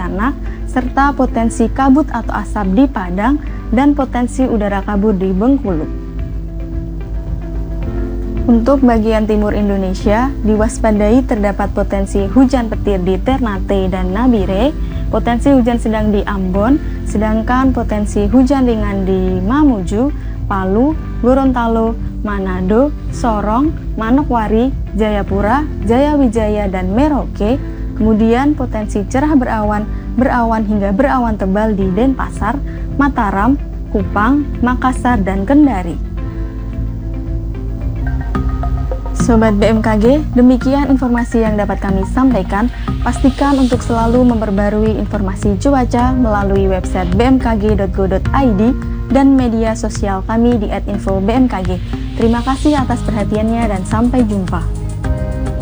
Pontianak, serta potensi kabut atau asap di Padang, dan potensi udara kabut di Bengkulu. Untuk bagian timur Indonesia, diwaspadai terdapat potensi hujan petir di Ternate dan Nabire, potensi hujan sedang di Ambon, sedangkan potensi hujan ringan di Mamuju, Palu, Gorontalo, Manado, Sorong, Manokwari, Jayapura, Jayawijaya, dan Merauke. Kemudian potensi cerah berawan, berawan hingga berawan tebal di Denpasar, Mataram, Kupang, Makassar, dan Kendari. Sobat BMKG, demikian informasi yang dapat kami sampaikan. Pastikan untuk selalu memperbarui informasi cuaca melalui website bmkg.go.id dan media sosial kami di @info_bmkg. Terima kasih atas perhatiannya dan sampai jumpa.